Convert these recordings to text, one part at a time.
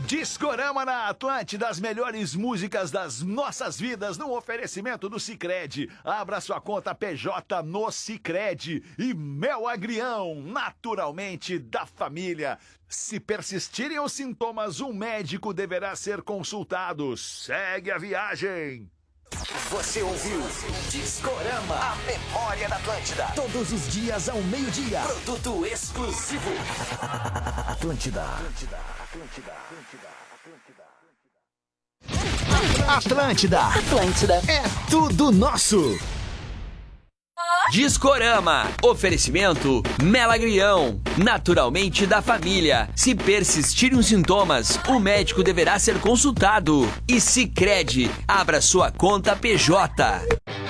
Discorama na Atlântida, as melhores músicas das nossas vidas, no oferecimento do Sicredi. Abra sua conta PJ no Sicredi. E Mel Agrião, naturalmente da família. Se persistirem os sintomas, um médico deverá ser consultado. Segue a viagem. Você ouviu Discorama, a memória da Atlântida. Todos os dias ao meio-dia. Produto exclusivo. Atlântida. Atlântida é tudo nosso. Discorama, oferecimento Melagrião, naturalmente da família. Se persistirem os sintomas, o médico deverá ser consultado. E Sicredi, abra sua conta PJ.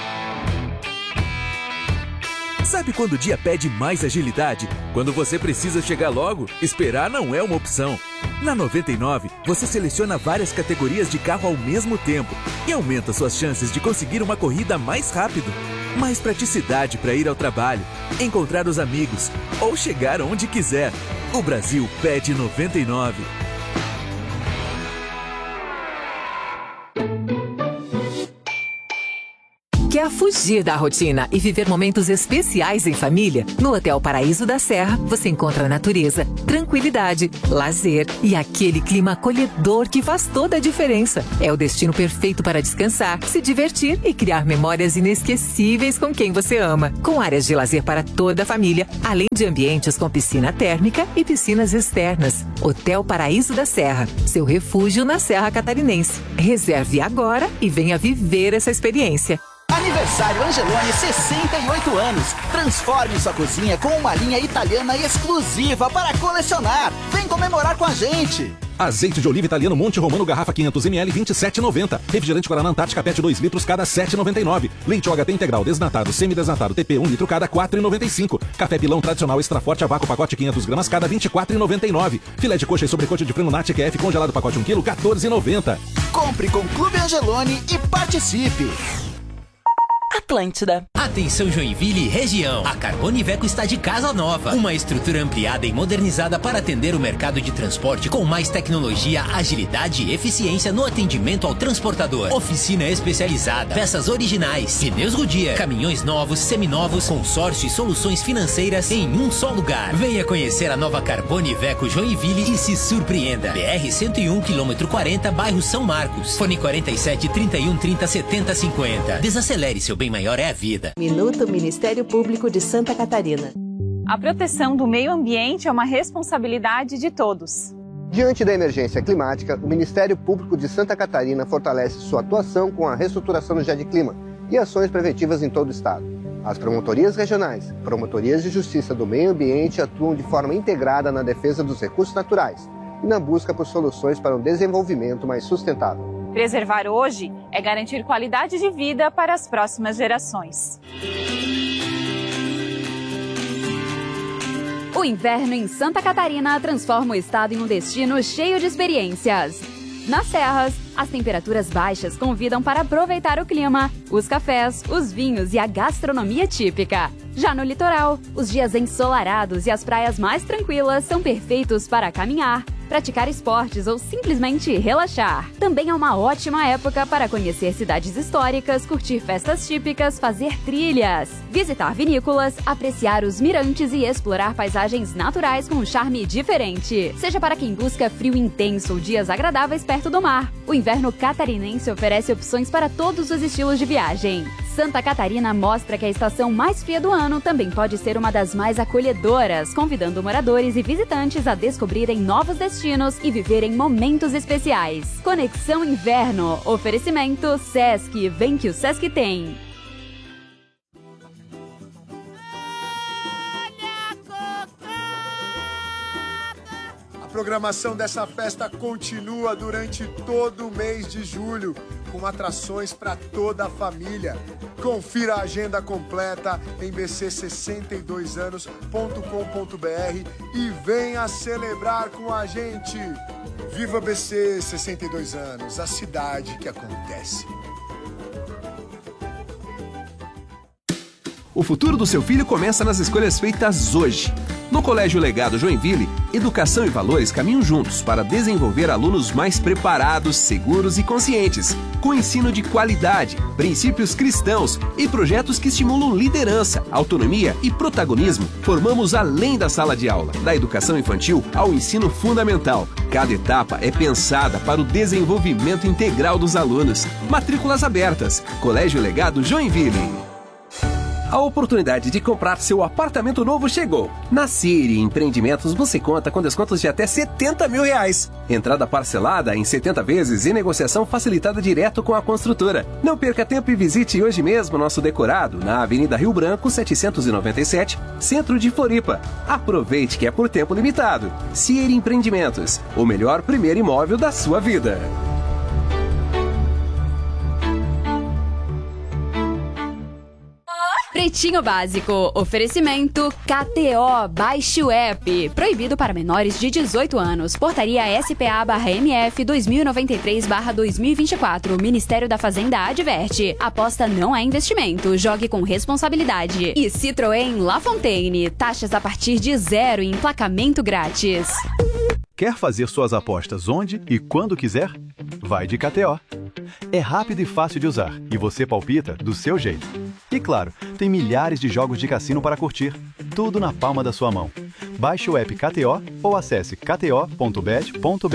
Sabe quando o dia pede mais agilidade? Quando você precisa chegar logo, esperar não é uma opção. Na 99, você seleciona várias categorias de carro ao mesmo tempo e aumenta suas chances de conseguir uma corrida mais rápido. Mais praticidade para ir ao trabalho, encontrar os amigos ou chegar onde quiser. O Brasil pede 99. Quer fugir da rotina e viver momentos especiais em família? No Hotel Paraíso da Serra, você encontra natureza, tranquilidade, lazer e aquele clima acolhedor que faz toda a diferença. É o destino perfeito para descansar, se divertir e criar memórias inesquecíveis com quem você ama. Com áreas de lazer para toda a família, além de ambientes com piscina térmica e piscinas externas. Hotel Paraíso da Serra, seu refúgio na Serra Catarinense. Reserve agora e venha viver essa experiência. Aniversário Angeloni, 68 anos. Transforme sua cozinha com uma linha italiana exclusiva para colecionar. Vem comemorar com a gente. Azeite de oliva italiano Monte Romano, garrafa 500ml, 27,90. Refrigerante Guaraná Antártica PET 2 litros, cada 7,99. Leite OHT integral, desnatado, semidesnatado, TP 1 litro, cada 4,95. Café Pilão tradicional extra forte a vácuo, pacote 500 gramas, cada 24,99. Filé de coxa e sobrecoxa de frango Nat QF congelado, pacote 1 kg, 14,90. Compre com Clube Angeloni e participe. Atlântida. Atenção Joinville e região. A Carboniveco está de casa nova. Uma estrutura ampliada e modernizada para atender o mercado de transporte com mais tecnologia, agilidade e eficiência no atendimento ao transportador. Oficina especializada, peças originais, pneus Goodyear, caminhões novos, seminovos, consórcio e soluções financeiras em um só lugar. Venha conhecer a nova Carboniveco Joinville e se surpreenda. BR 101, quilômetro 40, bairro São Marcos. Fone 47 31 30 70 50. Desacelere, seu bem maior é a vida. Minuto Ministério Público de Santa Catarina. A proteção do meio ambiente é uma responsabilidade de todos. Diante da emergência climática, o Ministério Público de Santa Catarina fortalece sua atuação com a reestruturação do GEDclima e ações preventivas em todo o estado. As promotorias regionais, promotorias de justiça do meio ambiente atuam de forma integrada na defesa dos recursos naturais e na busca por soluções para um desenvolvimento mais sustentável. Preservar hoje é garantir qualidade de vida para as próximas gerações. O inverno em Santa Catarina transforma o estado em um destino cheio de experiências. Nas serras, as temperaturas baixas convidam para aproveitar o clima, os cafés, os vinhos e a gastronomia típica. Já no litoral, os dias ensolarados e as praias mais tranquilas são perfeitos para caminhar, praticar esportes ou simplesmente relaxar. Também é uma ótima época para conhecer cidades históricas, curtir festas típicas, fazer trilhas, visitar vinícolas, apreciar os mirantes e explorar paisagens naturais com um charme diferente. Seja para quem busca frio intenso ou dias agradáveis perto do mar, o inverno catarinense oferece opções para todos os estilos de viagem. Santa Catarina mostra que a estação mais fria do ano também pode ser uma das mais acolhedoras, convidando moradores e visitantes a descobrirem novos destinos e viverem momentos especiais. Conexão Inverno. Oferecimento Sesc. Vem que o Sesc tem. A programação dessa festa continua durante todo o mês de julho, com atrações para toda a família. Confira a agenda completa em bc62anos.com.br e venha celebrar com a gente. Viva BC 62 anos, a cidade que acontece. O futuro do seu filho começa nas escolhas feitas hoje. No Colégio Legado Joinville, educação e valores caminham juntos para desenvolver alunos mais preparados, seguros e conscientes, com ensino de qualidade, princípios cristãos e projetos que estimulam liderança, autonomia e protagonismo. Formamos além da sala de aula, da educação infantil ao ensino fundamental. Cada etapa é pensada para o desenvolvimento integral dos alunos. Matrículas abertas. Colégio Legado Joinville. A oportunidade de comprar seu apartamento novo chegou. Na Siri Empreendimentos você conta com descontos de até R$70 mil. Entrada parcelada em 70 vezes e negociação facilitada direto com a construtora. Não perca tempo e visite hoje mesmo nosso decorado na Avenida Rio Branco 797, Centro de Floripa. Aproveite que é por tempo limitado. Siri Empreendimentos, o melhor primeiro imóvel da sua vida. Pretinho Básico. Oferecimento KTO. Baixe o app. Proibido para menores de 18 anos. Portaria SPA/MF 2093/2024. Ministério da Fazenda adverte. Aposta não é investimento. Jogue com responsabilidade. E Citroën La Fontaine. Taxas a partir de 0 e emplacamento grátis. Quer fazer suas apostas onde e quando quiser? Vai de KTO. É rápido e fácil de usar e você palpita do seu jeito. E claro, tem milhares de jogos de cassino para curtir, tudo na palma da sua mão. Baixe o app KTO ou acesse kto.bet.br.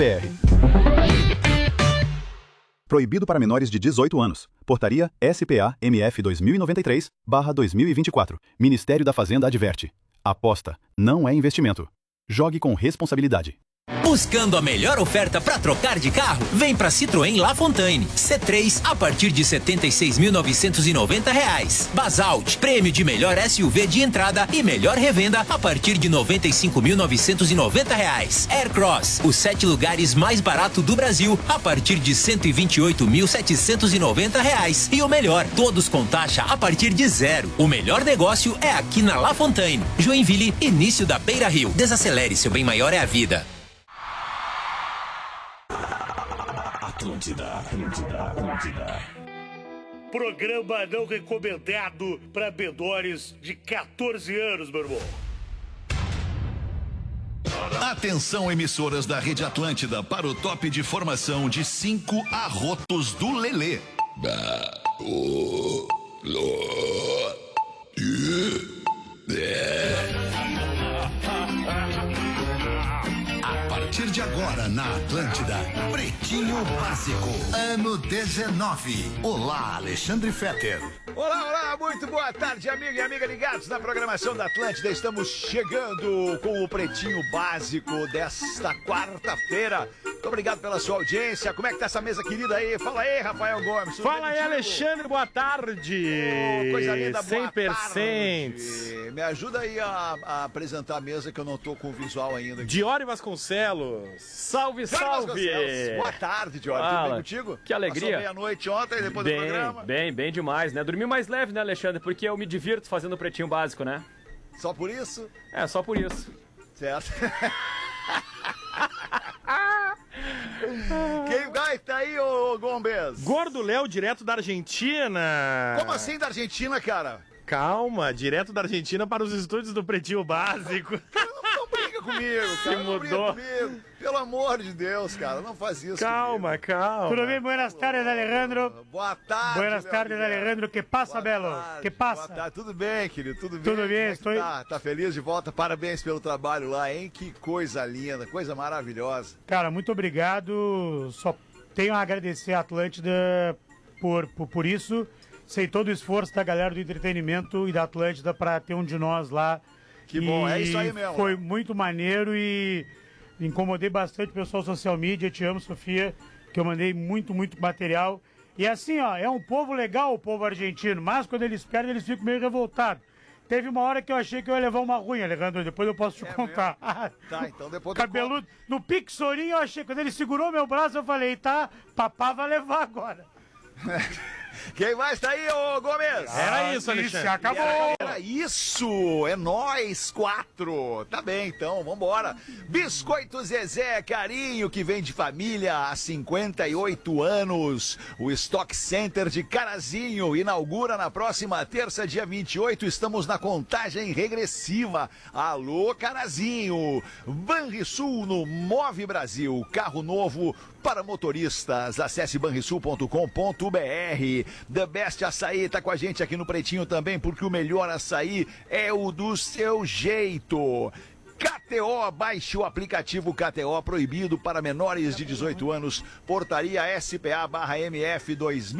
Proibido para menores de 18 anos. Portaria SPA-MF 2093/2024. Ministério da Fazenda adverte. Aposta não é investimento. Jogue com responsabilidade. Buscando a melhor oferta para trocar de carro? Vem para Citroën La Fontaine. C3 a partir de R$ 76.990. Basalt, prêmio de melhor SUV de entrada e melhor revenda a partir de R$ 95.990. Aircross, os 7 lugares mais barato do Brasil a partir de R$ 128.790. E o melhor, todos com taxa a partir de 0. O melhor negócio é aqui na La Fontaine. Joinville, início da Beira Rio. Desacelere, seu bem maior é a vida. Atlântida. Programa não recomendado para menores de 14 anos, meu irmão. Atenção, emissoras da Rede Atlântida, para o top de formação de 5 arrotos do Lelê. A partir de agora na Atlântida, Pretinho Básico, ano 19. Olá, Alexandre Fetter. Olá, muito boa tarde, amigo e amiga ligados na programação da Atlântida. Estamos chegando com o Pretinho Básico desta quarta-feira. Muito obrigado pela sua audiência. Como é que tá essa mesa querida aí? Fala aí, Rafael Gomes. Fala aí, Alexandre, boa tarde. Coisa linda, boa 100%. tarde. Me ajuda aí a apresentar a mesa que eu não tô com o visual ainda. Diori Vasconcelos. Salve, salve. Boa tarde, Diori. Tudo bem contigo? Que alegria. Passou meia-noite ontem, depois do programa. Bem demais, né? Dormi mais leve, né, Alexandre? Porque eu me divirto fazendo o Pretinho Básico, né? Só por isso? É, só por isso. Certo. Quem vai tá aí, ô Gomes? Gordo Léo, direto da Argentina. Como assim da Argentina, cara? Calma, direto da Argentina para os estúdios do Pretinho Básico. Não briga comigo, cara. Se mudou. Pelo amor de Deus, cara, não faz isso. Calma. Tudo bem? Buenas tardes, Alejandro. Boa tarde. Buenas tardes, Alejandro. Que passa, Belo? Que passa? Boa tarde. Tudo bem, querido? Tudo bem? Tudo bem, estou... Tá feliz de volta? Parabéns pelo trabalho lá, hein? Que coisa linda, coisa maravilhosa. Cara, muito obrigado. Só tenho a agradecer a Atlântida por isso. Sei todo o esforço da galera do entretenimento e da Atlântida para ter um de nós lá. Que bom, é isso aí mesmo. Foi muito maneiro e incomodei bastante o pessoal social media. Te amo, Sofia, que eu mandei muito material. E assim, ó, é um povo legal, o povo argentino, mas quando eles perdem, eles ficam meio revoltados. Teve uma hora que eu achei que eu ia levar uma ruim, Alejandro, depois eu posso te contar. Tá, então depois cabeludo, no Pixorinho eu achei, quando ele segurou meu braço, eu falei, tá, papá vai levar agora. Quem mais tá aí, ô Gomes? Era isso, Alexandre. Acabou. Era isso. É nós 4. Tá bem, então, vambora. Biscoito Zezé Carinho, que vem de família há 58 anos. O Stock Center de Carazinho inaugura na próxima terça, dia 28. Estamos na contagem regressiva. Alô, Carazinho. Banrisul no Move Brasil. Carro novo para motoristas. Acesse banrisul.com.br. The Best Açaí tá com a gente aqui no Pretinho também, porque o melhor açaí é o do seu jeito. KTO, baixe o aplicativo KTO, proibido para menores de 18 anos. Portaria SPA/MF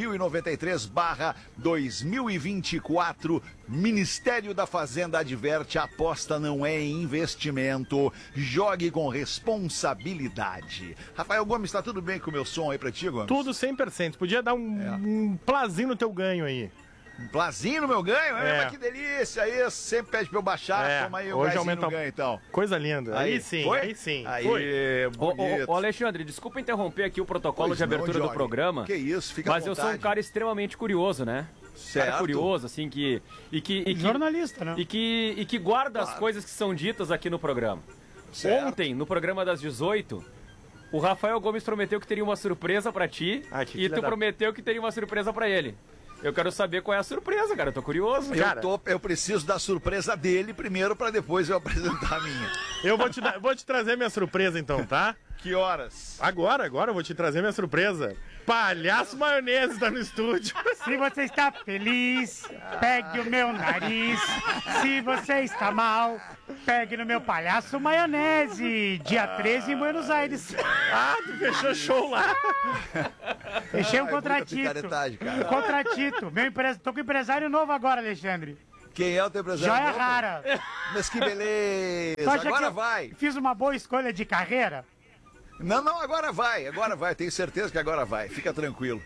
2093/2024. Ministério da Fazenda adverte: aposta não é investimento. Jogue com responsabilidade. Rafael Gomes, tá tudo bem com o meu som aí pra ti, Gomes? Tudo 100%. Podia dar um plazinho no teu ganho aí. Um plazinho no meu ganho? Mas que delícia, aí sempre pede pra eu baixar, toma aí o hoje aumenta no ganho, então. Coisa linda, aí sim, foi? aí sim. Aí, Ô, Alexandre, desculpa interromper aqui o protocolo de abertura do programa. Que isso, fica Mas eu sou um cara extremamente curioso, né? Certo. Cara curioso, assim, jornalista, né? E que guarda as coisas que são ditas aqui no programa. Certo. Ontem, no programa das 18... o Rafael Gomes prometeu que teria uma surpresa pra ti e tu prometeu que teria uma surpresa pra ele. Eu quero saber qual é a surpresa, cara. Eu tô curioso. Eu preciso da surpresa dele primeiro pra depois eu apresentar a minha. Eu vou te trazer minha surpresa então, tá? Que horas? Agora eu vou te trazer minha surpresa. Palhaço Maionese tá no estúdio. Se você está feliz, pegue o meu nariz. Se você está mal, pegue no meu Palhaço Maionese. Dia 13 em Buenos Aires. Ah, tu fechou show lá. Fechei um contratito. Contratito. Tô com empresário novo agora, Alexandre. Quem é o teu empresário Joia novo? Rara. Mas que beleza. Agora vai. Fiz uma boa escolha de carreira? Não, agora vai. Tenho certeza que agora vai. Fica tranquilo.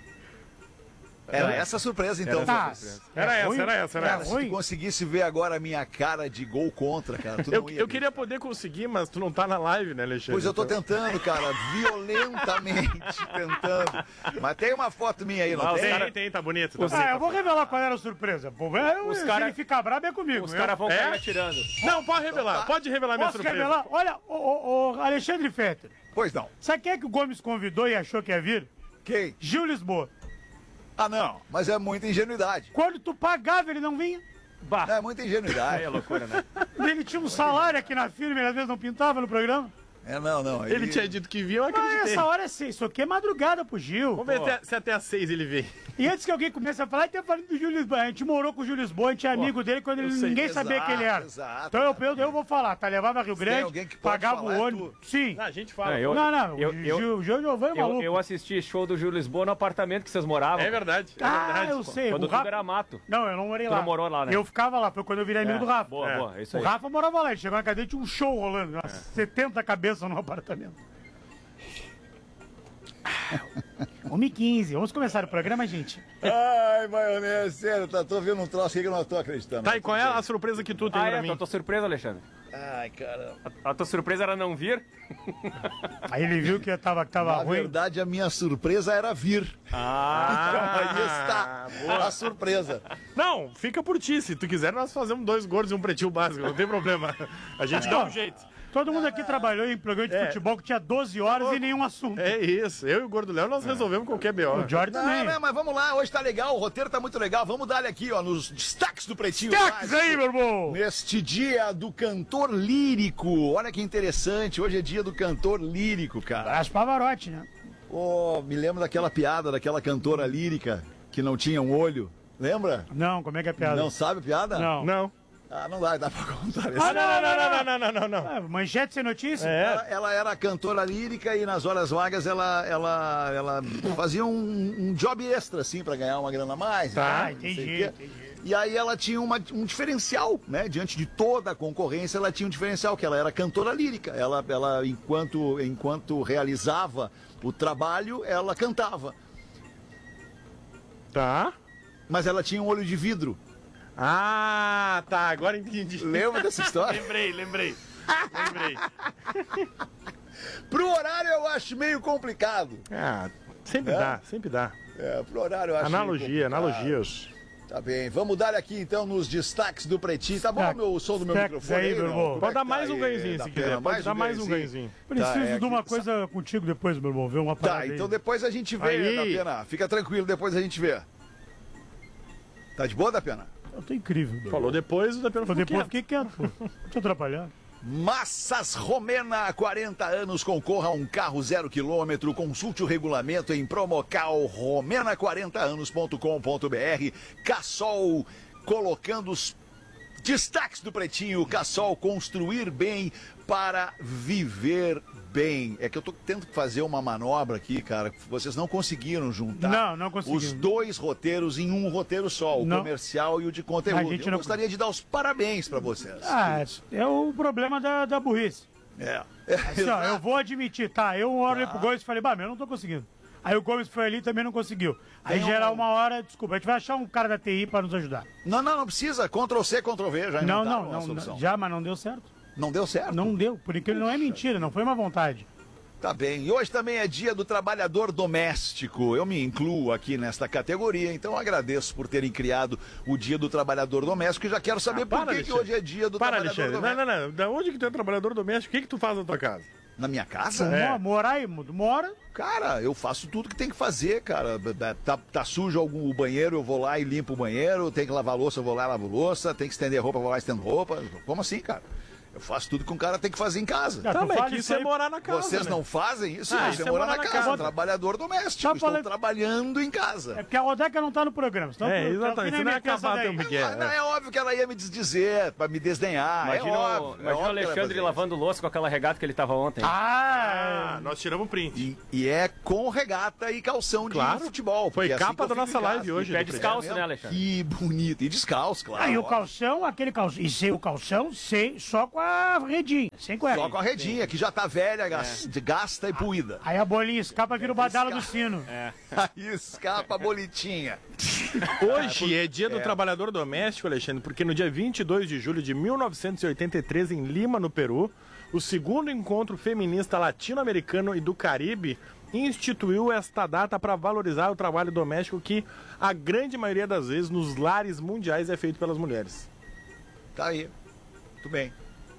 Era essa a surpresa, então. Era essa. Se tu conseguisse ver agora a minha cara de gol contra, cara, tu não ia. Eu queria poder conseguir, mas tu não tá na live, né, Alexandre? Pois eu tô tentando, cara, violentamente tentando. Mas tem uma foto minha aí, não tem? Tem, tá bonito. Eu vou revelar qual era a surpresa. Se ele ficar brabo é comigo. Os caras vão cair atirando. Não, pode revelar. Pode revelar minha surpresa. Revelar? Olha, o Alexandre Fetter. Pois não. Sabe quem é que o Gomes convidou e achou que ia vir? Quem? Gil Lisboa. Ah, não, mas é muita ingenuidade. Quando tu pagava, ele não vinha? É muita ingenuidade. É loucura, né? Ele tinha um salário aqui na firma, ele às vezes não pintava no programa. Não. Ele tinha dito que vinha, eu acreditei. Essa hora é 6, isso aqui é madrugada pro Gil. Vamos ver se até às 6 ele vem. E antes que alguém comece a falar, ele tá falando do Gil Lisboa. A gente morou com o Gil Lisboa, a gente é amigo dele quando ninguém sabia quem ele era. Exato. Então eu vou falar, tá? Levava Rio Grande, pagava o ônibus. Sim. A gente fala. O Gil Giovanni é maluco. Eu assisti show do Gil Lisboa no apartamento que vocês moravam. É verdade. Eu sei. Quando tudo era mato. Não, eu não morei lá. Tu não morou lá, né? Eu ficava lá, foi quando eu virei amigo do Rafa. Boa, é isso aí. O Rafa morava lá, ele chegou na cadeia e tinha um show rolando. 70 cabeças no apartamento. 1h15, vamos começar o programa, gente? Ai, Maionese, sério, tô vendo um troço aqui que eu não tô acreditando. Tá, e qual é a surpresa que tu tem pra mim? A tua surpresa, Alexandre? Ai, cara. A tua surpresa era não vir? Aí ele viu que tava Na ruim. verdade, a minha surpresa era vir. Então aí está a surpresa. Não, fica por ti. Se tu quiser, nós fazemos 2 gordos e um pretinho básico. Não tem problema. A gente dá um jeito. Todo mundo aqui trabalhou em programa de futebol que tinha 12 horas e nenhum assunto. É isso. Eu e o Gordo Léo, nós resolvemos qualquer B.O. O Jorge também. Não, mas vamos lá. Hoje tá legal. O roteiro tá muito legal. Vamos dar aqui, ó, nos destaques do Pretinho. Destaques aí, meu irmão. Neste dia do cantor lírico. Olha que interessante. Hoje é dia do cantor lírico, cara. Abraço Pavarotti, né? Me lembro daquela piada, daquela cantora lírica que não tinha um olho. Lembra? Não, como é que é a piada? Não sabe a piada? Não. Não dá pra contar isso. Não. Manchete sem notícia? Ela era cantora lírica e nas horas vagas ela fazia um job extra, assim, pra ganhar uma grana a mais. Tá, entendi. E aí ela tinha um diferencial, né? Diante de toda a concorrência, ela tinha um diferencial, que ela era cantora lírica. Ela enquanto realizava o trabalho, ela cantava. Tá. Mas ela tinha um olho de vidro. Ah, tá, agora entendi. Lembra dessa história? Lembrei. Pro horário eu acho meio complicado. Sempre dá, sempre dá. Pro horário eu acho Analogias. Tá bem, vamos dar aqui então nos destaques do Pretinho. Tá bom o som do meu microfone aí, meu irmão? Pode dar mais um ganhozinho se quiser, pode dar mais um ganhozinho. Preciso de uma coisa contigo depois, meu irmão, ver uma parada então depois a gente vê, da Pena. Fica tranquilo, depois a gente vê. Tá de boa, da Pena? Eu tô incrível. Falou depois, o da Pena ficou quieto. Fiquei quieto, pô. Tô atrapalhando. Massas Romena, há 40 anos, concorra a um carro 0 km. Consulte o regulamento em Promocal, romena40anos.com.br. Cassol, colocando os destaques do Pretinho. Cassol, construir bem para viver bem. É que eu tô tentando fazer uma manobra aqui, cara. Vocês não conseguiram juntar não conseguimos. os dois roteiros em um roteiro só, o comercial e o de conteúdo. Eu gostaria de dar os parabéns para vocês. É o problema da burrice. Assim, ó, eu vou admitir, eu olhei pro Gomes e falei, eu não tô conseguindo. Aí o Gomes foi ali e também não conseguiu. Aí geral uma hora, desculpa, a gente vai achar um cara da TI para nos ajudar. Não precisa. Ctrl+C, Ctrl+V, já não, já, mas não deu certo. Não deu certo? Não deu, porque não é mentira, não foi uma vontade. Tá bem, e hoje também é dia do trabalhador doméstico. Eu me incluo aqui nesta categoria, então agradeço por terem criado o dia do trabalhador doméstico e já quero saber por que hoje é dia do trabalhador doméstico. Não. Da onde que tu é trabalhador doméstico? O que tu faz na tua casa? Na minha casa? Morar aí, mora? Cara, eu faço tudo que tem que fazer, cara. Tá sujo o banheiro, eu vou lá e limpo o banheiro. Tem que lavar louça, eu vou lá e lavo louça. Tem que estender roupa, eu vou lá e estendo roupa. Como assim, cara? Eu faço tudo que um cara tem que fazer em casa. Isso é morar na casa. Vocês não fazem isso? Isso é morar na casa. Trabalhador doméstico. Estou trabalhando em casa. É porque a Rodeca não tá no programa. Exatamente. Você não ia acabar teu Miguel. É óbvio que ela ia me desdizer, pra me desdenhar. Imagina o Alexandre lavando louça com aquela regata que ele tava ontem. Nós tiramos o print. E é com regata e calção de futebol. Foi capa da nossa live hoje. É descalço, né, Alexandre? Que bonito. E descalço, claro. Aí o calção, aquele calção. E sem o calção, só com a redinha, sem cueca. Só com a redinha, que já tá velha, gasta e puída. Aí a bolinha escapa, vira o badalo do sino. Aí escapa a bolitinha. Hoje é dia do trabalhador doméstico, Alexandre, porque no dia 22 de julho de 1983, em Lima, no Peru, o segundo encontro feminista latino-americano e do Caribe instituiu esta data para valorizar o trabalho doméstico que, a grande maioria das vezes, nos lares mundiais é feito pelas mulheres. Tá aí. Muito bem.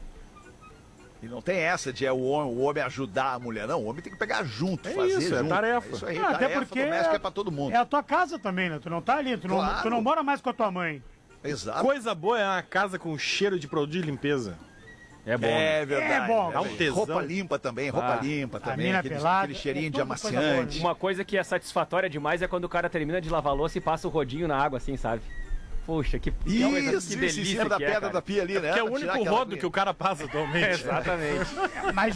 E não tem essa de o homem ajudar a mulher, não. O homem tem que pegar junto, fazer isso, junto. É tarefa. É isso aí, até tarefa porque doméstica é pra todo mundo. É a tua casa também, né? Tu não tá ali, tu não mora mais com a tua mãe. Exato. Coisa boa é uma casa com cheiro de produto de limpeza. É bom. É verdade. É bom. Dá um tesão. Roupa limpa também, mina pelada, aquele cheirinho de coisa amaciante. Uma coisa que é satisfatória demais é quando o cara termina de lavar a louça e passa o rodinho na água, assim, sabe? Puxa, que delícia da pedra da pia ali, né? Que é o único rodo que o cara passa atualmente. Exatamente. Mas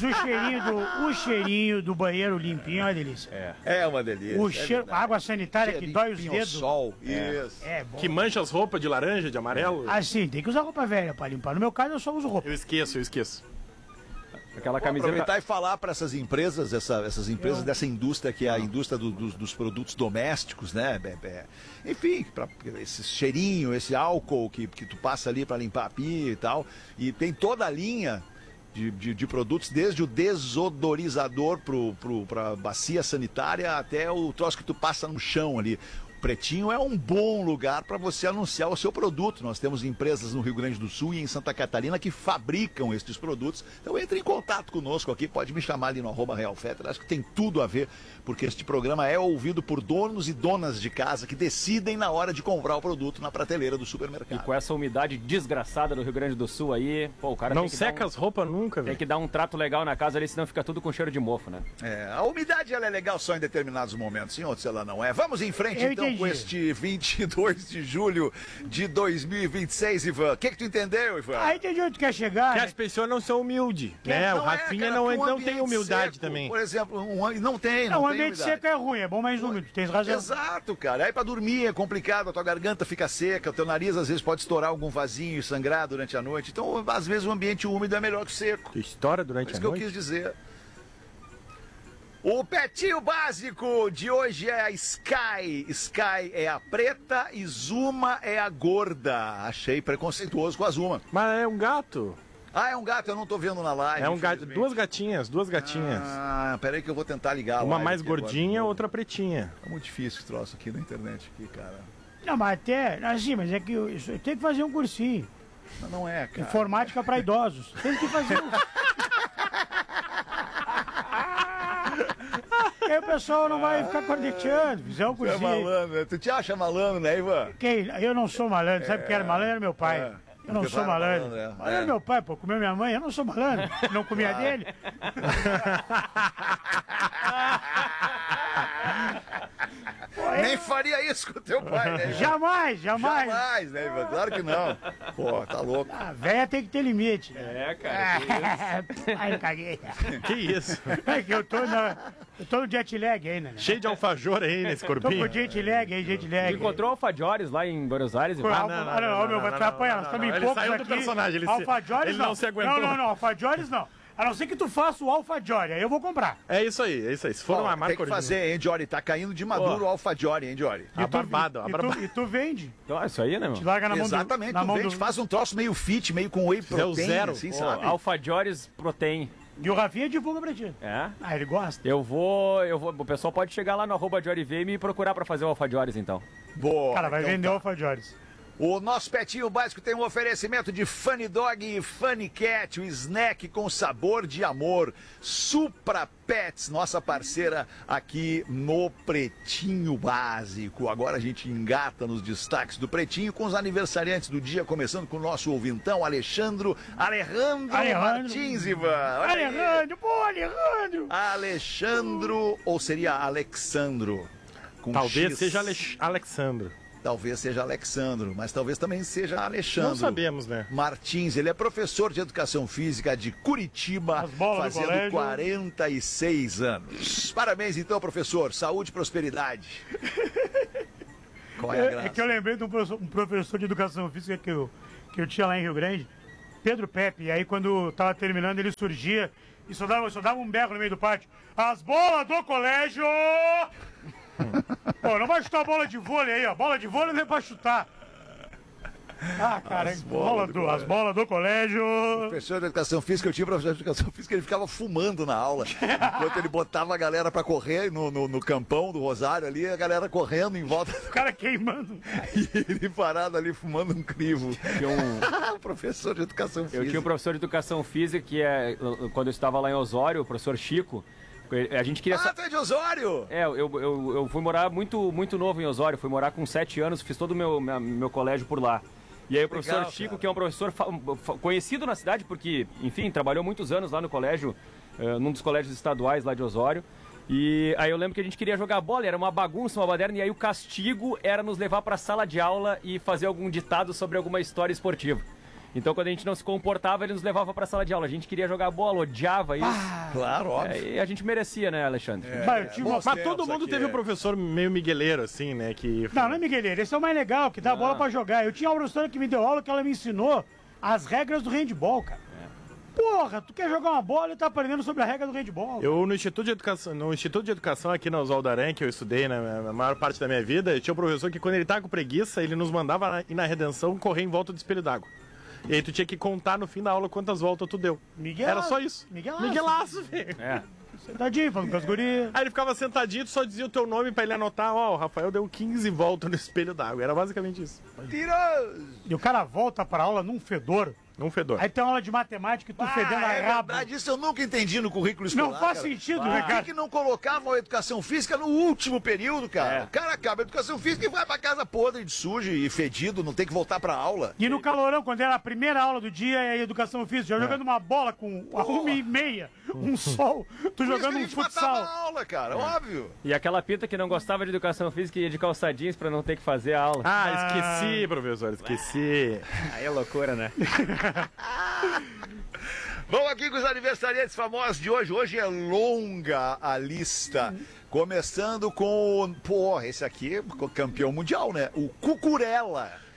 o cheirinho do banheiro limpinho é uma delícia. É uma delícia. O cheiro, água sanitária que dói os dedos. Sol, isso. É bom. Que mancha as roupas de laranja, de amarelo. Assim, tem que usar roupa velha pra limpar. No meu caso, eu só uso roupa. Eu esqueço. Aquela camiseta. Aproveitar e falar para essas empresas, essas empresas dessa indústria que é a indústria dos produtos domésticos, né? Enfim, para esse cheirinho, esse álcool que tu passa ali para limpar a pia e tal. E tem toda a linha de produtos, desde o desodorizador para bacia sanitária até o troço que tu passa no chão ali. Pretinho é um bom lugar para você anunciar o seu produto. Nós temos empresas no Rio Grande do Sul e em Santa Catarina que fabricam estes produtos. Então entre em contato conosco aqui, pode me chamar ali no @RealFetter. Acho que tem tudo a ver, porque este programa é ouvido por donos e donas de casa que decidem na hora de comprar o produto na prateleira do supermercado. E com essa umidade desgraçada do Rio Grande do Sul aí, o cara não seca as roupas nunca, velho. Tem que dar um trato legal na casa ali, senão fica tudo com cheiro de mofo, né? A umidade ela é legal só em determinados momentos, em outros ela não é. Vamos em frente então com este 22 de julho de 2026, Ivan. O que tu entendeu, Ivan? Aí entendi onde tu quer chegar. Que as pessoas não são humildes, né? O Rafinha não tem humildade seco, também. Por exemplo, não tem. O ambiente seco é ruim, é bom mais úmido, tens razão. Exato, cara. Aí pra dormir é complicado, a tua garganta fica seca, o teu nariz às vezes pode estourar algum vasinho e sangrar durante a noite. Então, às vezes, o ambiente úmido é melhor que o seco. Que estoura durante a noite? É isso que eu quis dizer. O Pretinho Básico de hoje é a Sky. Sky é a preta e Zuma é a gorda. Achei preconceituoso com a Zuma. Mas é um gato. Ah, é um gato, eu não tô vendo na live. É um gato, duas gatinhas. Ah, peraí que eu vou tentar ligar. Uma mais gordinha, outra pretinha. É muito difícil esse troço aqui na internet, cara. Não, mas até, assim, mas é que eu tenho que fazer um cursinho. Mas não é, cara. Informática para idosos. Tem que fazer um... Aí o pessoal não vai ficar corneteando, fizer um cursinho. Tu é malandro, né? Tu te acha malandro, né, Ivan? Quem? Eu não sou malandro, sabe quem era malandro? Era meu pai. Eu não sou malandro. Malandro era meu pai, pô, comeu minha mãe, eu não sou malandro. Não comia dele. Nem faria isso com o teu pai, né? Jamais. Jamais, né, Ivan? Claro que não. Pô, tá louco. A véia tem que ter limite. Cara. Ai, caguei. Que isso? É que eu tô no jet lag ainda, né? Cheio de alfajor aí nesse corpinho. Tô com jet lag. Encontrou alfajores lá em Buenos Aires? Não, meu, vai atrapalhar. Nós estamos em poucos saiu aqui. do personagem, Alfajores ele não se aguentou. Não, alfajores não. A não ser que tu faça o alfajore, aí eu vou comprar. É isso aí. Se for uma marca tem que fazer, hein, Jory? Tá caindo de maduro o alfajore, hein, Jory? E tu vende. Então, isso aí, né, meu? Te larga na mão Exatamente, na tu mão vende, faz um troço meio fit, meio com whey protein, zero. assim, sabe? Alfajores protein. E o Rafinha divulga pra ti. É? Ah, ele gosta. Eu vou. O pessoal pode chegar lá no @JoryV e me procurar pra fazer o alfajores, então. Boa. Cara, vai então vender alfajores. O nosso Pretinho Básico tem um oferecimento de Funny Dog e Funny Cat, o snack com sabor de amor. Supra Pets, nossa parceira aqui no Pretinho Básico. Agora a gente engata nos destaques do Pretinho com os aniversariantes do dia, começando com o nosso ouvintão, Alejandro Martins, Ivan. Alejandro. Alexandro, ou seria Alexandro? Talvez seja Alexandro. Talvez seja Alexandro, mas talvez também seja Alexandre. Não sabemos, né? Martins, ele é professor de Educação Física de Curitiba, fazendo 46 anos. Parabéns então, professor. Saúde e prosperidade. Qual é a graça? É que eu lembrei de um professor de Educação Física que eu tinha lá em Rio Grande, Pedro Pepe, e aí quando tava terminando ele surgia e só dava um berro no meio do pátio. As bolas do colégio... Pô, não vai chutar bola de vôlei aí, ó. Bola de vôlei não é pra chutar. Ah, cara, as bolas do colégio. Professor de Educação Física, eu tinha professor de Educação Física, ele ficava fumando na aula. Enquanto ele botava a galera pra correr no campão do Rosário ali, a galera correndo em volta. O cara queimando. E ele parado ali fumando um crivo. Professor de Educação Física. Eu tinha um professor de Educação Física que quando eu estava lá em Osório, o professor Chico. A gente queria... tu é de Osório? É, eu fui morar muito novo em Osório, fui morar com 7 anos, fiz todo o meu colégio por lá. E aí o professor Legal, Chico, cara. que é um professor conhecido na cidade, porque, enfim, trabalhou muitos anos lá no colégio, num dos colégios estaduais lá de Osório. E aí eu lembro que a gente queria jogar bola, era uma bagunça, uma baderna, e aí o castigo era nos levar pra sala de aula e fazer algum ditado sobre alguma história esportiva. Então, quando a gente não se comportava, ele nos levava pra sala de aula. A gente queria jogar bola, odiava isso. Claro, óbvio. E a gente merecia, né, Alexandre? Mas todo mundo teve um professor meio migueleiro, assim, né? Não é migueleiro. Esse é o mais legal, que dá bola pra jogar. Eu tinha uma professora que me deu aula que ela me ensinou as regras do handball, cara. Porra, tu quer jogar uma bola e tá aprendendo sobre a regra do handball. Eu, no Instituto de Educação aqui na Oswaldo Aranha, que eu estudei na maior parte da minha vida, eu tinha um professor que quando ele tava com preguiça, ele nos mandava ir na redenção correr em volta do espelho d'água. E aí tu tinha que contar no fim da aula quantas voltas tu deu. Era só isso. Miguelaço, velho. Sentadinho, falando com as gurias. Aí ele ficava sentadinho, tu só dizia o teu nome pra ele anotar. Ó, o Rafael deu 15 voltas no espelho d'água. Era basicamente isso. Tiroso! E o cara volta pra aula num fedor. Num fedor. Aí tem uma aula de matemática e tu fedendo a rabo. Verdade, isso eu nunca entendi no currículo escolar. Não faz cara. sentido, né, Por cara? que não colocavam a educação física no último período, cara? O cara acaba a educação física e vai pra casa podre, de sujo e fedido, não tem que voltar pra aula. E no calorão, quando era a primeira aula do dia, é educação física, jogando uma bola com a 1h30, um sol, tu jogando um futsal. A aula, cara, óbvio. E aquela pinta que não gostava de educação física ia de calça jeans pra não ter que fazer a aula. Esqueci, professor, esqueci. Aí é loucura, né? Vamos aqui com os aniversariantes famosos de hoje. Hoje é longa a lista. Começando com esse aqui, campeão mundial, né? O Cucurella.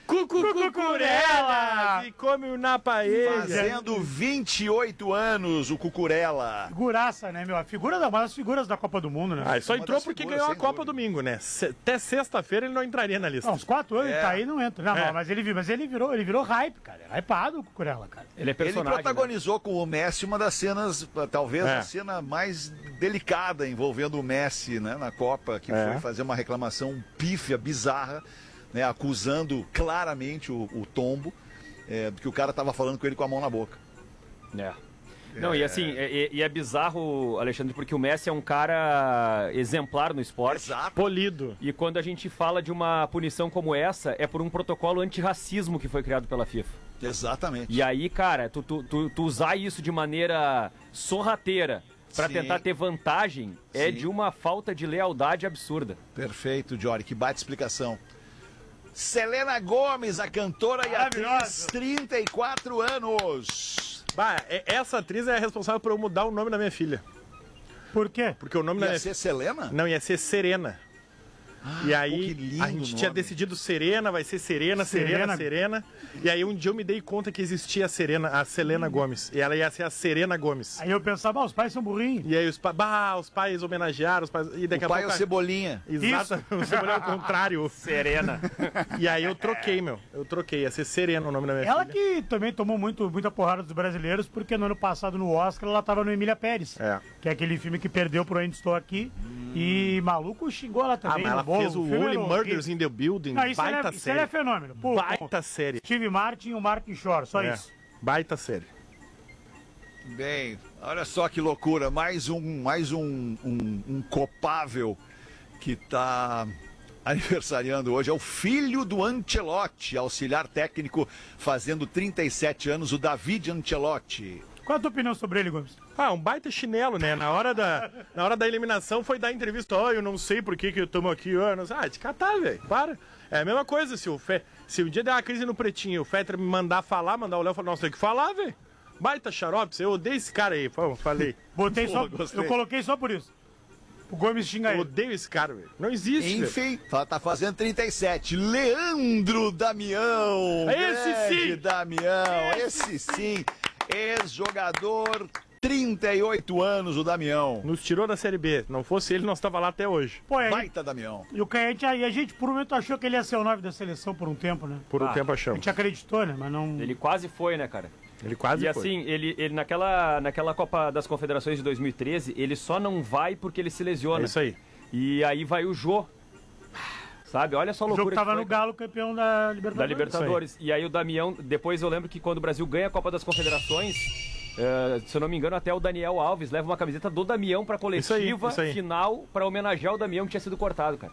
Cucurela! E come na paella. Fazendo 28 anos, o Cucurela. Figuraça, né, meu? Uma das figuras da Copa do Mundo, né? Ah, só entrou porque ganhou a Copa domingo, né? Até sexta-feira ele não entraria na lista. Uns 4 anos, tá aí não entra. Não, mas ele virou hype, cara. É hypado o Cucurela, cara. Ele protagonizou com o Messi uma das cenas, talvez a cena mais delicada envolvendo o Messi, né, na Copa, que foi fazer uma reclamação pífia, bizarra, né, acusando claramente o Tombo, que o cara tava falando com ele com a mão na boca. Não, e assim, é bizarro, Alexandre, porque o Messi é um cara exemplar no esporte. Exato. Polido. E quando a gente fala de uma punição como essa, é por um protocolo antirracismo que foi criado pela FIFA. Exatamente. E aí, cara, tu usar isso de maneira sorrateira pra tentar ter vantagem é de uma falta de lealdade absurda. Perfeito, Jory, que baita explicação. Selena Gomez, a cantora e atriz, 34 anos. Essa atriz é a responsável por eu mudar o nome da minha filha. Por quê? Porque o nome da minha Ia ser Selena? Não, ia ser Serena. E aí, que lindo a gente tinha decidido Serena, vai ser Serena. E aí um dia eu me dei conta que existia a Selena Gomez. E ela ia ser a Serena Gomez. Aí eu pensava, os pais são burrinhos. E aí os pais homenagearam, e daqui a pouco... O pai é o Cebolinha. Exato, o Cebolinha é o contrário. Serena. E aí eu troquei, ia ser Serena o nome da minha filha. Ela que também tomou muita porrada dos brasileiros, porque no ano passado no Oscar ela tava no Emília Pérez. Que é aquele filme que perdeu pro Ainda Estou Aqui. E maluco xingou ela também. Mas ela fez o Only Murders in the Building. Não, isso é fenômeno. Pô, baita série. Steve Martin e o Martin Short, só isso. Baita série. Bem, olha só que loucura. Mais um copável que tá aniversariando hoje. É o filho do Ancelotti, auxiliar técnico, fazendo 37 anos, o David Ancelotti. Qual a tua opinião sobre ele, Gomes? Um baita chinelo, né? Na hora da eliminação foi dar entrevista. Eu não sei por que eu tomo aqui. De catar, velho. Para. É a mesma coisa. Se um dia der uma crise no Pretinho e o Fetter me mandar o Léo falar, nossa, tem que falar, velho. Baita xarope. Eu odeio esse cara aí. Falei. Eu coloquei só por isso. O Gomes xinga ele. Eu odeio esse cara, velho. Não existe. Enfim, tá fazendo 37. Leandro Damião. Esse sim. Damião. Esse sim. Ex-jogador, 38 anos, o Damião. Nos tirou da Série B. Não fosse ele, nós tava lá até hoje. Baita Damião. E a gente, por um momento, achou que ele ia ser o 9 da seleção por um tempo, né? Por um tempo A achamos. gente acreditou, né? Mas não... Ele quase foi, né, cara? Ele quase foi. E foi. assim, ele naquela Copa das Confederações de 2013, ele só não vai porque ele se lesiona. É isso aí. E aí vai o Jô. Sabe, olha só a loucura. O jogo tava no Galo, campeão da Libertadores. E aí o Damião, depois eu lembro que quando o Brasil ganha a Copa das Confederações, se eu não me engano, até o Daniel Alves leva uma camiseta do Damião pra coletiva final pra homenagear o Damião que tinha sido cortado, cara.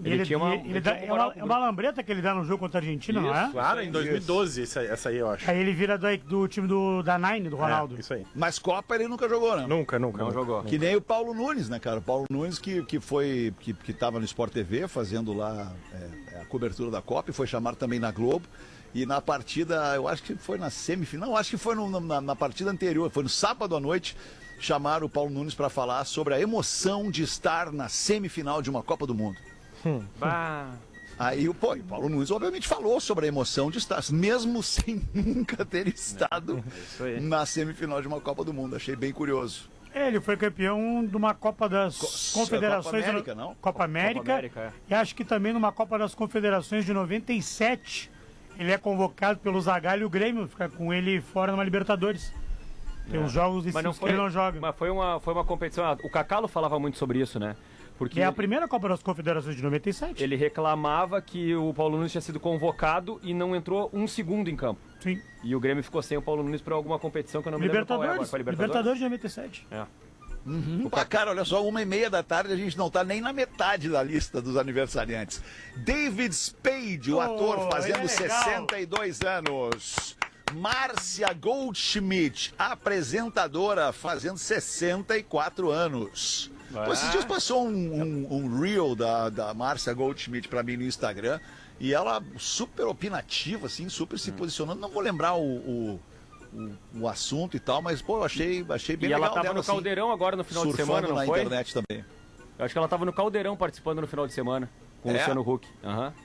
É uma lambreta que ele dá no jogo contra a Argentina, não é? Claro, em 2012, essa aí eu acho. Aí ele vira do time da Nine, do Ronaldo. Isso aí. Mas Copa ele nunca jogou, né? Nunca. Não jogou. Que nem o Paulo Nunes, né, cara? O Paulo Nunes que tava no Sport TV fazendo lá a cobertura da Copa e foi chamado também na Globo. E na partida, eu acho que foi na semifinal, acho que foi na partida anterior, foi no sábado à noite, chamaram o Paulo Nunes para falar sobre a emoção de estar na semifinal de uma Copa do Mundo. Aí o Paulo Nunes obviamente falou sobre a emoção de estar, mesmo sem nunca ter estado na semifinal de uma Copa do Mundo. Achei bem curioso. Ele foi campeão de uma Copa das Confederações. Copa América, não? Copa América. E acho que também numa Copa das Confederações de 97. Ele é convocado pelo Zagallo e o Grêmio, fica com ele fora numa Libertadores. Tem uns jogos que ele não joga. Mas foi uma competição. O Cacalo falava muito sobre isso, né? Porque a primeira Copa das Confederações de 97. Ele reclamava que o Paulo Nunes tinha sido convocado e não entrou um segundo em campo. Sim. E o Grêmio ficou sem o Paulo Nunes para alguma competição que eu não me lembro qual é agora. Foi Libertadores de 97. Cara, olha só, 1h30 da tarde a gente não tá nem na metade da lista dos aniversariantes. David Spade, o ator, fazendo 62 anos. Márcia Goldschmidt, apresentadora, fazendo 64 anos. Esses dias passou um reel da Márcia Goldschmidt pra mim no Instagram e ela super opinativa, assim, super se posicionando. Não vou lembrar o assunto e tal, mas, eu achei bem legal. E ela tava dela, no Caldeirão agora no final de semana, não na foi? internet também. Eu acho que ela tava no Caldeirão participando no final de semana com o Luciano Huck.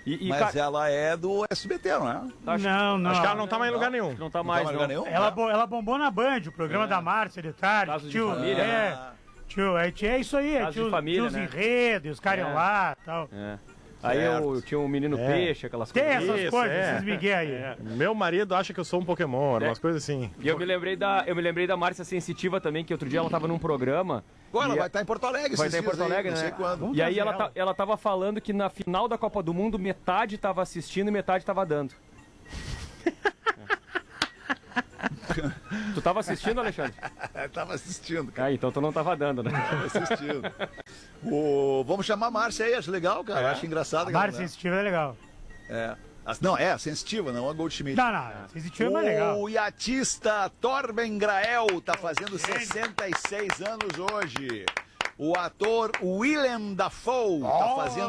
Mas ela é do SBT, não é? Não. Acho que ela não tá mais em lugar nenhum. Não tá mais, não. Ela bombou na Band, o programa da Márcia de tarde. Caso de família, Tio, é isso aí. Caso de família, tinha os enredos, os caras iam lá e tal. Aí eu tinha um menino peixe, aquelas coisas. Tem essas coisas, esses migué aí. Meu marido acha que eu sou um Pokémon, umas coisas assim. E eu me lembrei da Márcia Sensitiva também, que outro dia ela tava num programa. Agora vai estar em Porto Alegre, vai estar em Porto Alegre, né? Não sei quando. E aí ela tava falando que na final da Copa do Mundo, metade tava assistindo e metade tava dando. Tu tava assistindo, Alexandre? Tava assistindo, cara. Então tu não tava dando, né? Tava assistindo. Vamos chamar a Márcia aí, acho legal, cara. Acho engraçado. Márcia Sensitiva é legal. Não, Sensitiva, não a Goldschmidt. Não, Sensitiva é mais legal. O iatista Torben Grael tá fazendo 66 anos hoje. O ator Willem Dafoe tá fazendo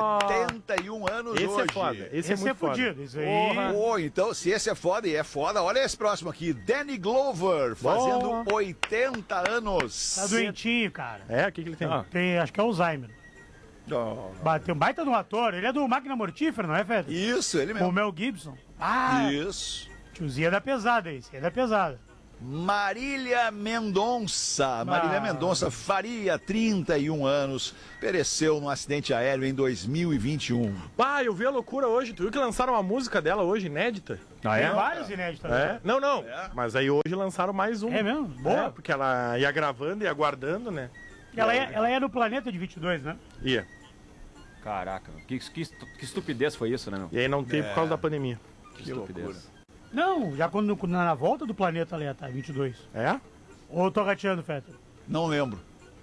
71 anos hoje. Esse é foda. Esse é muito fudido, isso aí. Então, se esse é foda e é foda, olha esse próximo aqui. Danny Glover, fazendo 80 anos. Tá doentinho, cara. O que ele tem? Acho que é Alzheimer. Bateu um baita de um ator. Ele é do Máquina Mortífera, não é, Fede? Isso, ele mesmo. O Mel Gibson. Isso. Tiozinho é da pesada, esse é da pesada. Marília Mendonça. Marília Mendonça Faria, 31 anos, pereceu num acidente aéreo em 2021. Eu vi a loucura hoje. Tu viu que lançaram uma música dela hoje, inédita? Tem várias inéditas. Não. Mas aí hoje lançaram mais uma. É mesmo? Boa. Porque ela ia gravando e aguardando, né? Ela é no Planeta de 22, né? Ia. Caraca, que estupidez foi isso, né, meu? E aí não teve por causa da pandemia. Que estupidez. Não, já quando na volta do planeta ali, tá, 22. Ou eu tô rateando, Fetter? Não lembro.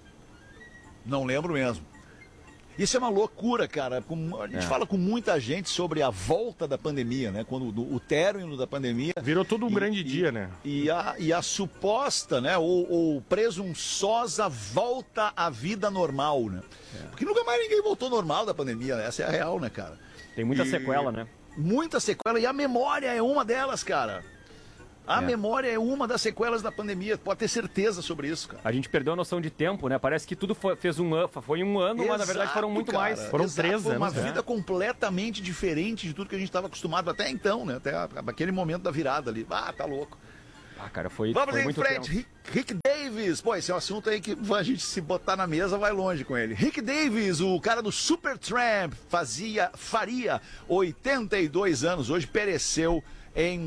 Não lembro mesmo. Isso é uma loucura, cara. A gente fala com muita gente sobre a volta da pandemia, né? Quando o término da pandemia... Virou todo um grande dia, né? E a suposta, né? Ou presunçosa volta à vida normal, né? Porque nunca mais ninguém voltou normal da pandemia, né? Essa é a real, né, cara? Tem muita sequela, né? Muita sequela, e a memória é uma delas, cara. A memória é uma das sequelas da pandemia, pode ter certeza sobre isso, cara. A gente perdeu a noção de tempo, né? Parece que tudo foi em um ano, mas na verdade foram muito mais. Foram 3 anos. Foi uma vida completamente diferente de tudo que a gente estava acostumado até então, né? Até aquele momento da virada ali. Tá louco. Cara, foi Vamos em muito frente, Rick Davis. Pô, esse é um assunto aí que a gente se botar na mesa vai longe com ele. Rick Davis, o cara do Supertramp, faria 82 anos, hoje pereceu em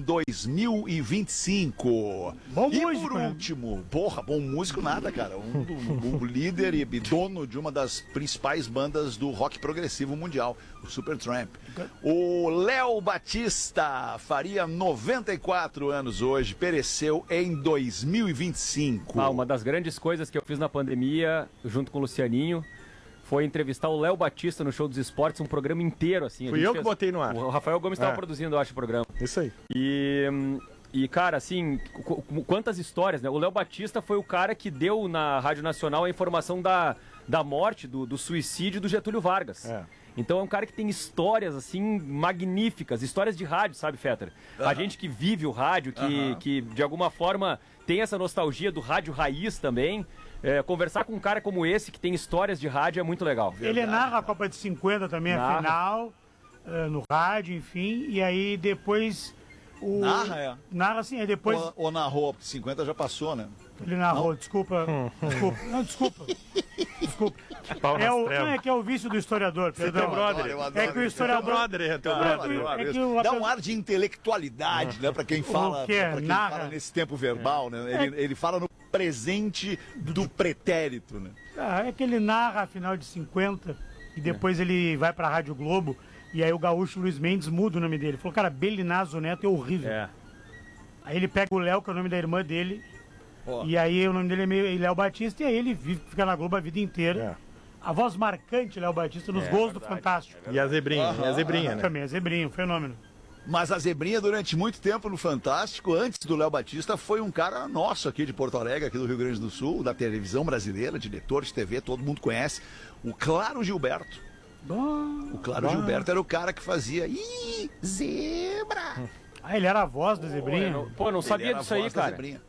2025. Bom e músico, por último, bom músico nada, cara. Um líder e dono de uma das principais bandas do rock progressivo mundial, o Supertramp. O Léo Batista faria 94 anos hoje, pereceu em 2025. Uma das grandes coisas que eu fiz na pandemia, junto com o Lucianinho, foi entrevistar o Léo Batista no Show dos Esportes, um programa inteiro, assim. Fui eu que botei no ar. O Rafael Gomes estava produzindo, eu acho, o programa. Isso aí. E, cara, assim, quantas histórias, né? O Léo Batista foi o cara que deu na Rádio Nacional a informação da morte, do suicídio do Getúlio Vargas. Então é um cara que tem histórias, assim, magníficas, histórias de rádio, sabe, Fetter? A gente que vive o rádio, que de alguma forma tem essa nostalgia do rádio raiz também. Conversar com um cara como esse, que tem histórias de rádio, é muito legal. Ele narra a Copa de 50 também, a final, no rádio, enfim, e aí depois... Narra, sim, aí depois... Ou narrou, porque 50 já passou, né? Ele narrou, desculpa. Desculpa. É que é o vício do historiador, perdão. É que o historiador... Dá um ar de intelectualidade, né, pra quem fala, fala nesse tempo verbal, né? Ele fala no presente do pretérito, né? É que ele narra a final de 50 e depois ele vai pra Rádio Globo e aí o gaúcho Luiz Mendes muda o nome dele. Falou, cara, Belinazo Neto é horrível. Aí ele pega o Léo, que é o nome da irmã dele, e aí o nome dele é meio Léo Batista, e aí ele fica na Globo a vida inteira. A voz marcante, Léo Batista, nos gols do Fantástico. E a Zebrinha, né? Também, a Zebrinha, um fenômeno. Mas a Zebrinha, durante muito tempo no Fantástico, antes do Léo Batista, foi um cara nosso aqui de Porto Alegre, aqui do Rio Grande do Sul, da televisão brasileira, diretor de TV, todo mundo conhece, o Claro Gilberto. O Claro Gilberto era o cara que fazia zebra. Ele era a voz da Zebrinha? Não sabia disso aí, cara.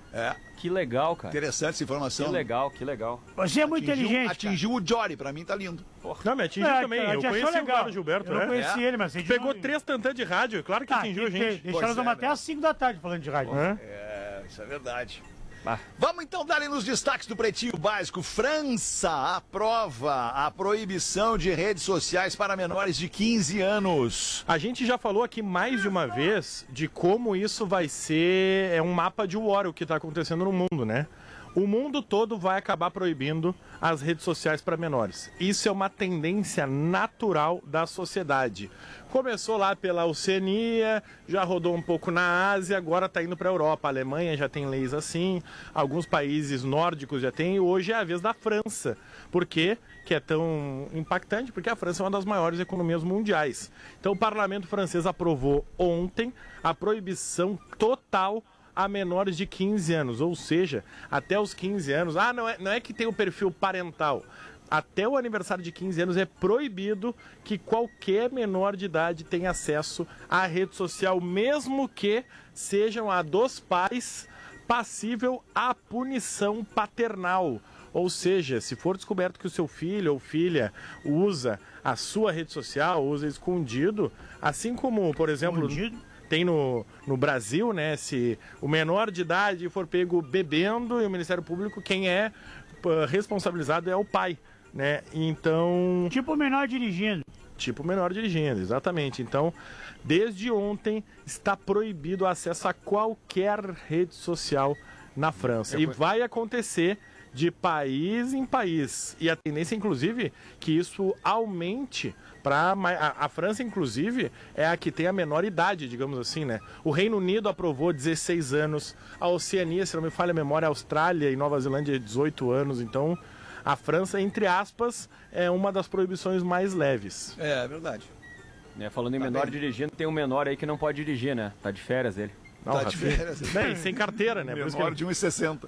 É. Que legal, cara. Interessante essa informação. Que legal, que legal. Você é muito inteligente. Atingiu o Jory, pra mim tá lindo. Não, me atingiu também. Eu conheci o Carlos Gilberto, Eu não conheci ele, mas... Pegou 3 tantãs de rádio, claro que atingiu a gente. Deixa nós vamos até às 5 da tarde falando de rádio. Isso é verdade. Vamos então dar nos destaques do Pretinho Básico. França aprova a proibição de redes sociais para menores de 15 anos. A gente já falou aqui mais de uma vez de como isso vai ser um mapa de war, o que está acontecendo no mundo, né? O mundo todo vai acabar proibindo as redes sociais para menores. Isso é uma tendência natural da sociedade. Começou lá pela Oceania, já rodou um pouco na Ásia, agora está indo para a Europa. A Alemanha já tem leis assim, alguns países nórdicos já têm, e hoje é a vez da França. Por quê que é tão impactante? Porque a França é uma das maiores economias mundiais. Então o parlamento francês aprovou ontem a proibição total a menores de 15 anos, ou seja, até os 15 anos. Não é que tem o perfil parental. Até o aniversário de 15 anos é proibido que qualquer menor de idade tenha acesso à rede social, mesmo que sejam a dos pais, passível à punição paternal. Ou seja, se for descoberto que o seu filho ou filha usa a sua rede social, usa escondido, assim como, por exemplo... Tem no Brasil, né? Se o menor de idade for pego bebendo, e o Ministério Público, quem é responsabilizado é o pai, né? Então... Tipo o menor dirigindo. Tipo o menor dirigindo, exatamente. Então, desde ontem, está proibido o acesso a qualquer rede social na França. E vai acontecer de país em país. E a tendência, inclusive, que isso aumente para a França, inclusive, é a que tem a menor idade, digamos assim, né? O Reino Unido aprovou 16 anos, a Oceania, se não me falha a memória, a Austrália e Nova Zelândia 18 anos. Então, a França, entre aspas, é uma das proibições mais leves. É verdade. Falando em menor dirigindo, tem um menor aí que não pode dirigir, né? Tá de férias ele. Tá de férias. Bem, sem carteira, né? Menor de 1,60.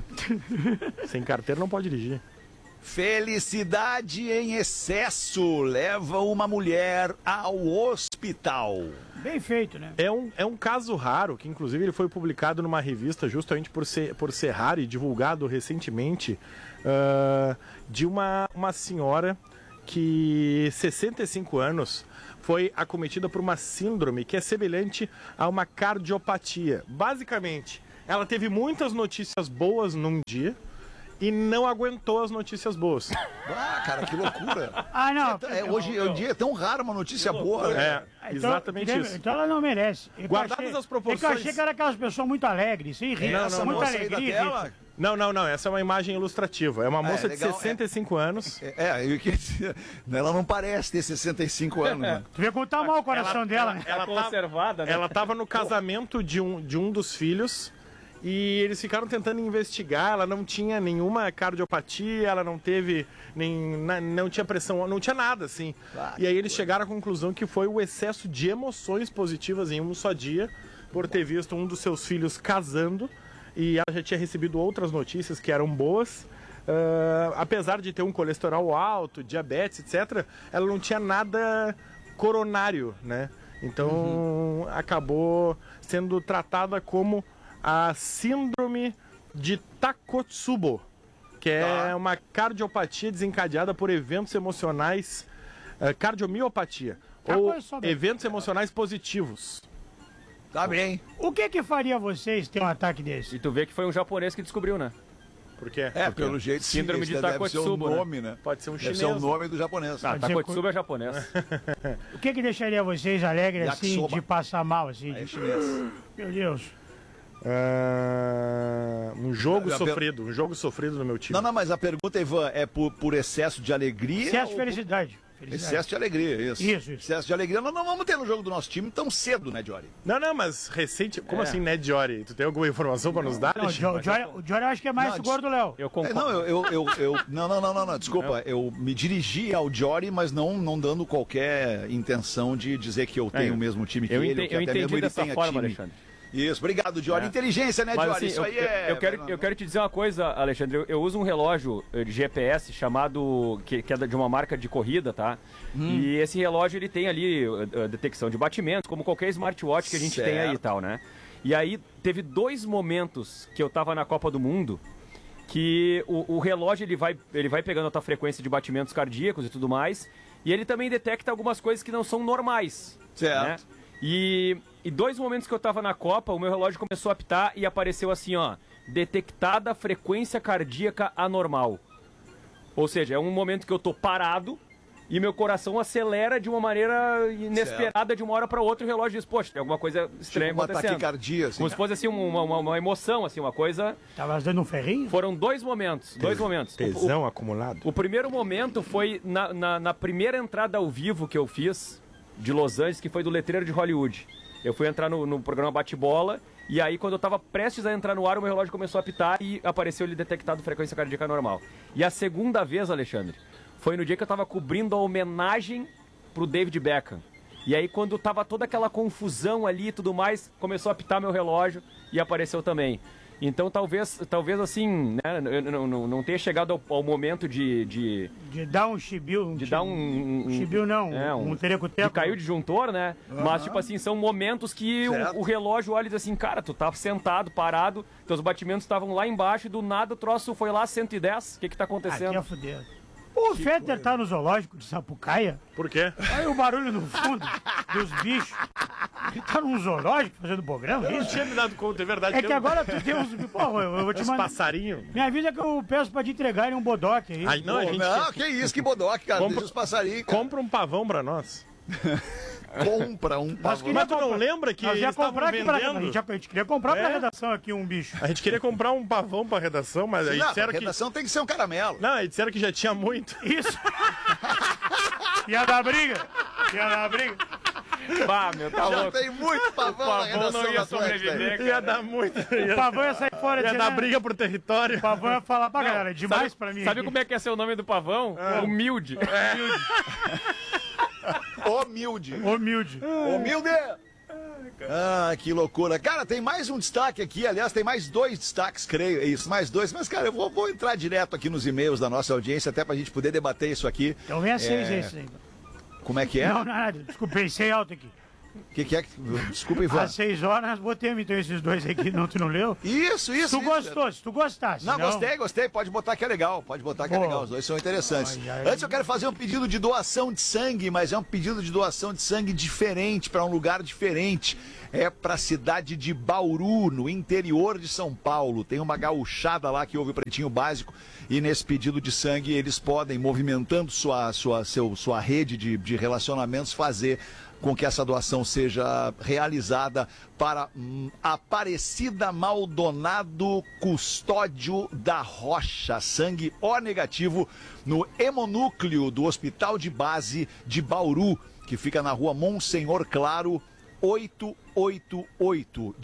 Sem carteira não pode dirigir. Felicidade em excesso leva uma mulher ao hospital. Bem feito, né? É um caso raro, que inclusive ele foi publicado numa revista justamente por ser raro e divulgado recentemente, de uma senhora que 65 anos foi acometida por uma síndrome que é semelhante a uma cardiopatia. Basicamente, ela teve muitas notícias boas num dia e não aguentou as notícias boas. Cara, que loucura. Não. Hoje em dia é tão raro uma notícia boa. É, exatamente isso. Então ela não merece. Guardadas as proporções... Eu achei que era aquelas pessoas muito alegres, sem rir, muita alegria. Não, essa é uma imagem ilustrativa. É uma moça de 65 anos. Eu queria dizer, ela não parece ter 65 anos, né? Tu ia contar mal o coração dela, né? Ela conservada, né? Ela estava no casamento de um dos filhos e eles ficaram tentando investigar. Ela não tinha nenhuma cardiopatia, ela não teve não tinha pressão, não tinha nada, assim. E aí eles chegaram à conclusão que foi o excesso de emoções positivas em um só dia, por ter visto um dos seus filhos casando. E ela já tinha recebido outras notícias que eram boas. Apesar de ter um colesterol alto, diabetes, etc., ela não tinha nada coronário, né? Então acabou sendo tratada como a síndrome de Takotsubo, que é uma cardiopatia desencadeada por eventos emocionais, cardiomiopatia, ou eventos emocionais positivos. Tá bem. O que faria vocês ter um ataque desse? E tu vê que foi um japonês que descobriu, né? Por quê? Pelo jeito, síndrome de Takotsubo, Takotsubo, nome, né? Pode ser um chinês. Deve ser o nome do japonês. Takotsubo é japonês. O que deixaria vocês alegres, assim, de passar mal, assim? É chinês. Meu Deus. Um jogo sofrido no meu time. Não, mas a pergunta, Ivan, é por excesso de alegria? Excesso de felicidade. Excesso de alegria, isso. Excesso de alegria. Nós não vamos ter no jogo do nosso time tão cedo, né, Jory? Não, mas recente... Como assim, né, Jory? Tu tem alguma informação pra nos dar? Não, o Jory eu acho que é mais o gordo Léo. Eu concordo. Não, desculpa. Eu me dirigi ao Jory, mas não dando qualquer intenção de dizer que eu tenho o mesmo time que ele. Eu entendi dessa forma, Alexandre. Isso, obrigado, Jory. Inteligência, né, Jory? Assim, isso aí eu quero te dizer uma coisa, Alexandre. Eu uso um relógio de GPS chamado... que é de uma marca de corrida, tá? E esse relógio, ele tem ali detecção de batimentos, como qualquer smartwatch que a gente tem aí e tal, né? E aí teve 2 momentos que eu tava na Copa do Mundo que o relógio ele vai pegando a tua frequência de batimentos cardíacos e tudo mais, e ele também detecta algumas coisas que não são normais. Certo. Né? E 2 momentos que eu tava na Copa, o meu relógio começou a apitar e apareceu assim, ó, detectada frequência cardíaca anormal. Ou seja, é um momento que eu tô parado e meu coração acelera de uma maneira inesperada, de uma hora para outra, e o relógio diz, poxa, tem alguma coisa estranha uma acontecendo. taquicardia, assim. Como se fosse assim uma emoção, assim, uma coisa... Tava dando um ferrinho? Foram 2 momentos, 2 momentos. Tesão acumulado. O primeiro momento foi na primeira entrada ao vivo que eu fiz de Los Angeles, que foi do Letreiro de Hollywood. Eu fui entrar no programa Bate-Bola, e aí quando eu tava prestes a entrar no ar, o meu relógio começou a apitar e apareceu ele detectado frequência cardíaca normal. E a segunda vez, Alexandre, foi no dia que eu tava cobrindo a homenagem pro David Beckham. E aí quando tava toda aquela confusão ali e tudo mais, começou a apitar meu relógio e apareceu também. Então talvez assim, né, não tenha chegado ao momento de dar um chibiu. De dar um chibiu não, um tereco-teco. Que caiu o disjuntor, né? Mas tipo assim, são momentos que o relógio olha e diz assim, cara, tu tá sentado, parado, teus batimentos estavam lá embaixo e do nada o troço foi lá 110. O que tá acontecendo? Aqui é fuder. O Fetter tá no zoológico de Sapucaia. Por quê? Aí o barulho no fundo dos bichos. Ele tá num zoológico fazendo programa? Eu não tinha me dado conta, é verdade. É que agora tu tem uns... Pô, eu vou te mandar... passarinho. Me avisa que eu peço pra te entregarem um bodoque aí. Ai, não, que isso, que bodoque, cara. Deixa os passarinhos. Compra um pavão pra nós. Compra um pavão. Mas tu não lembra que eles estavam vendendo? A gente queria comprar pra redação aqui um bicho. A gente queria comprar um pavão pra redação, mas aí disseram que... redação tem que ser um caramelo. Não, aí disseram que já tinha muito. Isso. Ia dar briga. Meu, tá já louco. tem muito pavão na redação. Não ia sobreviver, ia dar muito. O pavão ia sair fora. Ia dar briga pro território. O pavão ia falar, pá, galera, é demais pra mim. Sabe como é que é ser o nome do pavão? Humilde. Humilde. Humilde. Ah, que loucura. Cara, tem mais um destaque aqui. Aliás, tem mais 2 destaques, creio. É isso, mais 2. Mas, cara, eu vou entrar direto aqui nos e-mails da nossa audiência, até pra gente poder debater isso aqui. Então vem a 6 esse aí. Como é que é? Não, nada. Desculpa, pensei alto aqui. O que é? Desculpa, Ivan. Às 6 horas, botemos então esses 2 aqui, não, tu não leu? Isso. Tu gostou, se tu gostasse. Não, gostei. Pode botar que é legal. Os 2 são interessantes. Antes eu quero fazer um pedido de doação de sangue, mas é um pedido de doação de sangue diferente, para um lugar diferente. É para a cidade de Bauru, no interior de São Paulo. Tem uma gauchada lá que ouve o Pretinho Básico e nesse pedido de sangue eles podem, movimentando sua rede de relacionamentos, fazer com que essa doação seja realizada para Aparecida Maldonado Custódio da Rocha, sangue O negativo, no hemonúcleo do Hospital de Base de Bauru, que fica na rua Monsenhor Claro, 888.